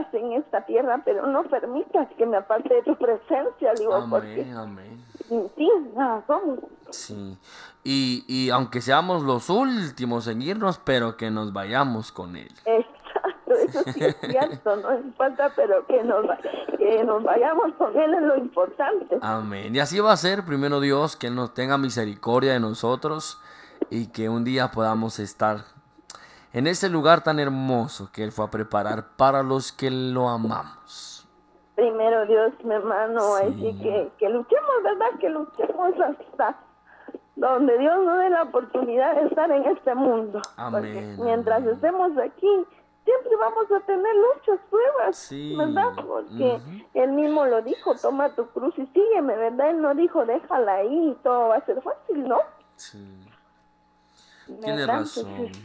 estás en esta tierra, pero no permitas que me aparte de tu presencia, digo, Amén, porque amén. sí, nada somos. Sí. Y aunque seamos los últimos en irnos, pero que nos vayamos con Él. Exacto, eso sí es cierto, no importa, pero que nos vayamos con Él es lo importante. Amén. Y así va a ser, primero Dios, que Él nos tenga misericordia de nosotros y que un día podamos estar en ese lugar tan hermoso que Él fue a preparar para los que lo amamos. Primero Dios, mi hermano, así Sí. que luchemos, ¿verdad? Que luchemos hasta donde Dios nos dé la oportunidad de estar en este mundo. Porque Amén, mientras amén. estemos aquí, siempre vamos a tener muchas pruebas, ¿verdad? Sí. Porque Ujú. Él mismo lo dijo, toma tu cruz y sígueme, ¿verdad? Él no dijo, déjala ahí y todo va a ser fácil, ¿no? Sí. Tienes ¿Verdad? Entonces, razón.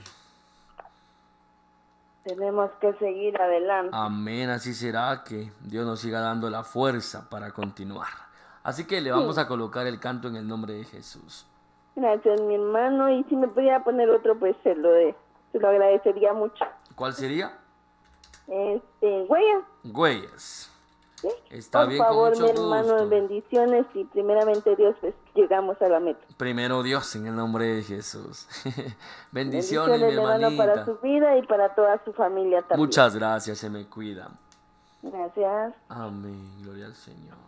tenemos que seguir adelante. Amén, así será, que Dios nos siga dando la fuerza para continuar. Así que le vamos Sí, a colocar el canto en el nombre de Jesús. gracias, mi hermano. Y si me pudiera poner otro, pues se lo agradecería mucho. ¿Cuál sería? Huella, Huellas. ¿sí? Está Por bien, con favor, mi mucho hermano, gusto. bendiciones y primeramente Dios, pues llegamos a la meta. Primero Dios, en el nombre de Jesús. Bendiciones, mi Bendiciones, mi hermano, para hermanita. su vida y para toda su familia también. Muchas gracias, se me cuida. Gracias. Amén, gloria al Señor.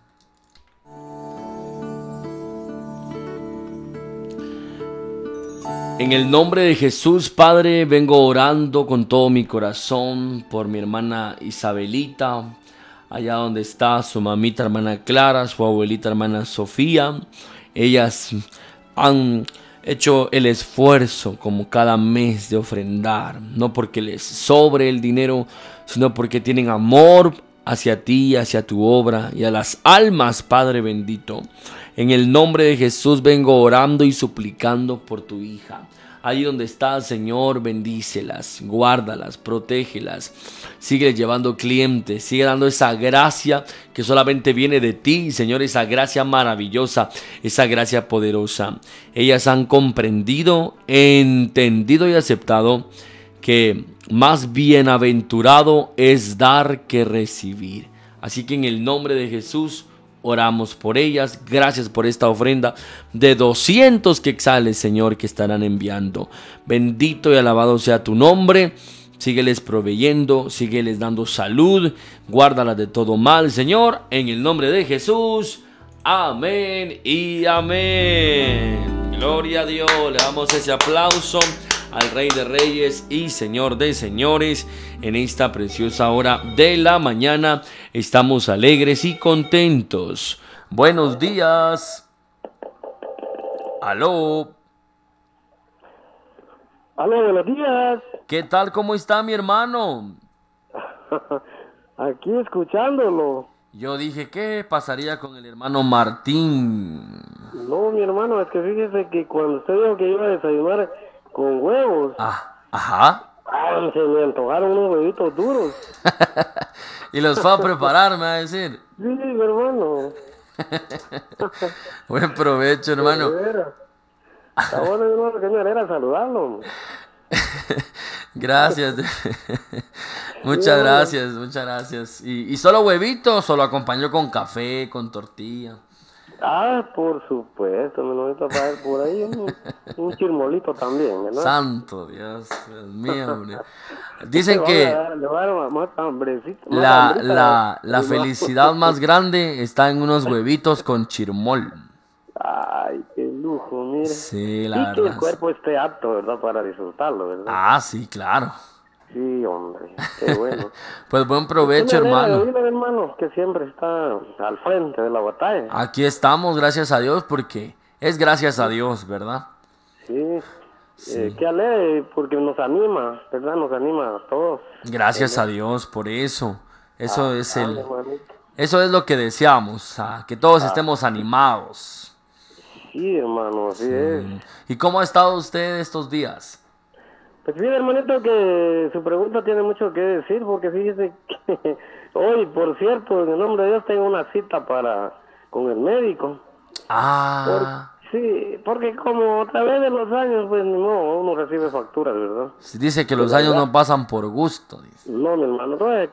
En el nombre de Jesús, Padre, vengo orando con todo mi corazón por mi hermana Isabelita, allá donde está su mamita hermana Clara, su abuelita hermana Sofía. Ellas han hecho el esfuerzo como cada mes de ofrendar, no porque les sobre el dinero, sino porque tienen amor hacia ti, hacia tu obra y a las almas, Padre bendito. En el nombre de Jesús vengo orando y suplicando por tu hija. Ahí donde estás, Señor, bendícelas, guárdalas, protégelas. Sigue llevando clientes, sigue dando esa gracia que solamente viene de ti, Señor, esa gracia maravillosa, esa gracia poderosa. Ellas han comprendido, entendido y aceptado que más bienaventurado es dar que recibir. Así que en el nombre de Jesús oramos por ellas. Gracias por esta ofrenda de 200 quetzales, Señor, que estarán enviando. Bendito y alabado sea tu nombre. Sígueles proveyendo, sígueles dando salud, guárdalas de todo mal, Señor, en el nombre de Jesús. Amén y amén. Gloria a Dios. Le damos ese aplauso al Rey de Reyes y Señor de Señores. En esta preciosa hora de la mañana estamos alegres y contentos. Buenos días. Aló. Aló, buenos días. ¿Qué tal? ¿Cómo está mi hermano? Aquí escuchándolo. Yo dije, ¿qué pasaría con el hermano Martín? No, mi hermano, es que fíjese que cuando usted dijo que iba a desayunar con huevos, Ajá. se me antojaron unos huevitos duros. Y los fue a preparar, me va a decir. Sí, mi hermano. Buen provecho, De hermano. veras. Está bueno, mi hermano, que me alegra saludarlo. Gracias. Sí, Muchas hermano. gracias, muchas gracias. ¿Y solo huevitos o lo acompañó con café, con tortilla? Por supuesto, me lo voy a traer por ahí un chirmolito también, ¿verdad? Santo Dios, Dios mío, hombre. Le Dicen voy a que dar, le voy a dar más hambrecita, más la, hambrita la, la al hermano. felicidad más grande está en unos huevitos con chirmol. Ay, qué lujo, mire. Sí, la Y que el verdad. cuerpo esté apto, ¿verdad? Para disfrutarlo, ¿verdad? Ah, sí, claro. Sí, hombre, qué bueno. Pues buen Usted me provecho, alegra de hermano. oírle, hermano, que siempre está al frente de la batalla. Aquí estamos, gracias a Dios, porque es gracias a Dios, ¿verdad? Sí, Sí. qué alegre, porque nos anima, ¿verdad? Nos anima a todos, Gracias a ¿verdad? Dios por eso. Eso es Hermanito. eso es lo que deseamos, que todos Ah, estemos animados. sí, hermano, así es. Sí. ¿Y cómo ha estado usted estos días? Pues bien, hermanito, que su pregunta tiene mucho que decir, porque fíjese que hoy, por cierto, en el nombre de Dios, tengo una cita con el médico. Ah, Sí, porque como a través de los años, pues no, uno recibe facturas, ¿verdad? dice que De los la años edad. no pasan por gusto, dice. No, mi hermano, no,